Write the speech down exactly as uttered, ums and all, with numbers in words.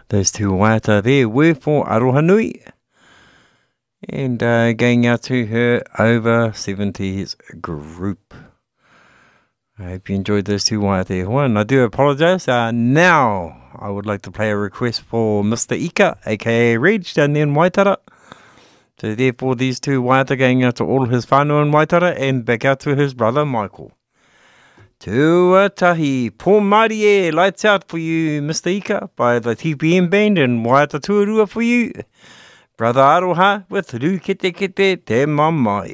Those two waiata there were for Aroha Nui. And uh, going out to her over seventies group. I hope you enjoyed those two waiata. One, I do apologise. Uh, now, I would like to play a request for Mister Ika, aka Reg, down there in Waitara. So therefore, these two waiata going out to all his whānau in Waitara and back out to his brother Michael. Tuatahi, Pō Mārie, lights out for you, Mister Ika, by the T P M band, and Waiata Tuarua for you, Brother Aroha with Rū Kete Kete Te Mamai.